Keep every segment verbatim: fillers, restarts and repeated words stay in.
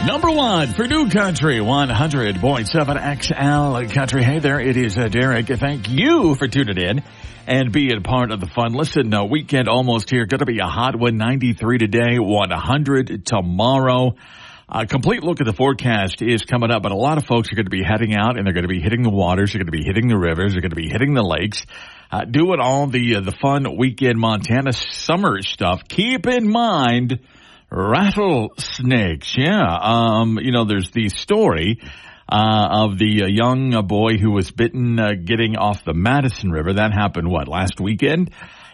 Number one for New Country, one hundred point seven X L Country. Hey there, it is uh, Derek. Thank you for tuning in and being part of the fun. Listen, uh, weekend almost here. Going to be a hot one, ninety-three today, one hundred tomorrow. A complete look at the forecast is coming up, but a lot of folks are going to be heading out and they're going to be hitting the waters. They're going to be hitting the rivers. They're going to be hitting the lakes, uh, doing all the, uh, the fun weekend Montana summer stuff. Keep in mind, rattlesnakes, yeah. Um, you know, there's the story uh, of the uh, young uh, boy who was bitten uh, getting off the Madison River. That happened, what, last weekend?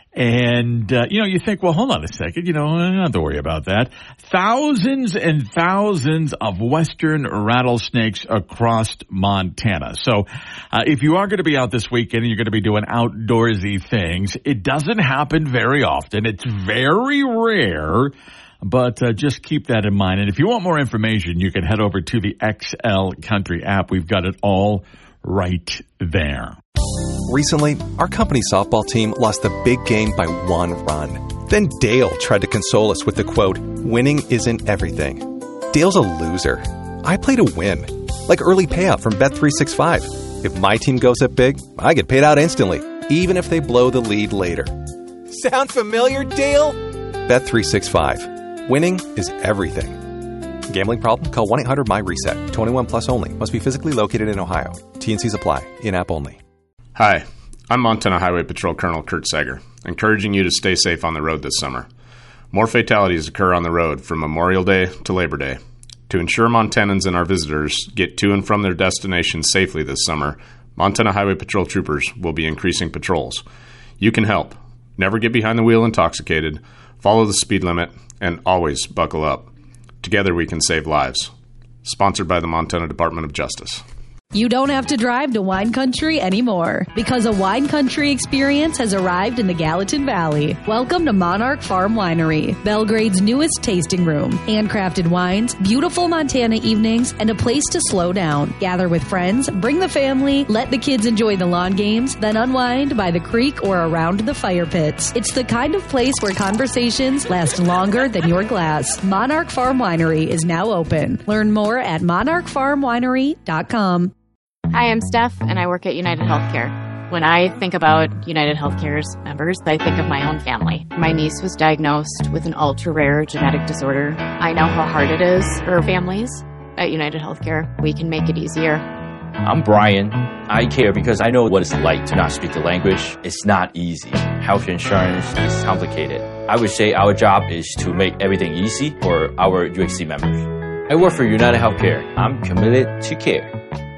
And, uh, you know, you think, well, hold on a second, you know, I don't have to worry about that. Thousands and thousands of western rattlesnakes across Montana. So, uh, if you are going to be out this weekend and you're going to be doing outdoorsy things, it doesn't happen very often. It's very rare. But uh, just keep that in mind. And if you want more information, you can head over to the X L Country app. We've got it all right there. Recently, our company softball team lost the big game by one run. Then Dale tried to console us with the quote, "Winning isn't everything." Dale's a loser. I play to win. Like early payout from Bet three sixty-five. If my team goes up big, I get paid out instantly, even if they blow the lead later. Sound familiar, Dale? Bet three sixty-five. Winning is everything. Gambling problem? Call one eight hundred M Y reset. twenty-one plus only. Must be physically located in Ohio. T N Cs apply. In-app only. Hi, I'm Montana Highway Patrol Colonel Kurt Sager, encouraging you to stay safe on the road this summer. More fatalities occur on the road from Memorial Day to Labor Day. To ensure Montanans and our visitors get to and from their destinations safely this summer, Montana Highway Patrol troopers will be increasing patrols. You can help. Never get behind the wheel intoxicated, follow the speed limit, and always buckle up. Together we can save lives. Sponsored by the Montana Department of Justice. You don't have to drive to wine country anymore because a wine country experience has arrived in the Gallatin Valley. Welcome to Monarch Farm Winery, Belgrade's newest tasting room. Handcrafted wines, beautiful Montana evenings, and a place to slow down. Gather with friends, bring the family, let the kids enjoy the lawn games, then unwind by the creek or around the fire pits. It's the kind of place where conversations last longer than your glass. Monarch Farm Winery is now open. Learn more at monarch farm winery dot com. Hi, I'm Steph, and I work at United Healthcare. When I think about United Healthcare's members, I think of my own family. My niece was diagnosed with an ultra-rare genetic disorder. I know how hard it is for families. At United Healthcare, we can make it easier. I'm Brian. I care because I know what it's like to not speak the language. It's not easy. Health insurance is complicated. I would say our job is to make everything easy for our U H C members. I work for United Healthcare. I'm committed to care.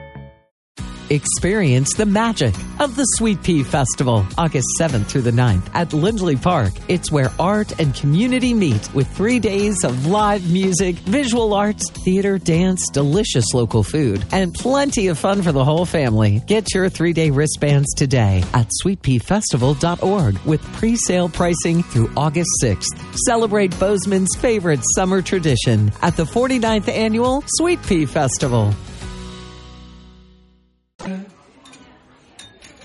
Experience the magic of the Sweet Pea Festival, August seventh through the ninth at Lindley Park. It's where art and community meet with three days of live music, visual arts, theater, dance, delicious local food, and plenty of fun for the whole family. Get your three-day wristbands today at sweet pea festival dot org with pre-sale pricing through August sixth. Celebrate Bozeman's favorite summer tradition at the forty-ninth Annual Sweet Pea Festival.